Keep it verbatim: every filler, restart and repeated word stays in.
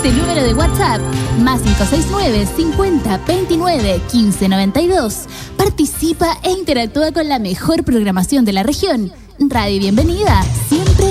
este número de WhatsApp, más cinco seis nueve, cincuenta, veintinueve, quince, noventa y dos. Participa e interactúa con la mejor programación de la región. Radio Bienvenida